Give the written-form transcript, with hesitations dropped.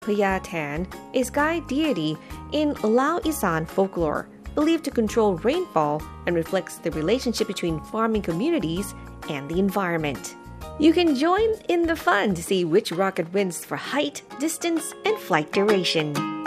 Phaya Tan, a sky deity in Lao Isan folklore, believed to control rainfall and reflects the relationship between farming communities and the environment. You can join in the fun to see which rocket wins for height, distance, and flight duration.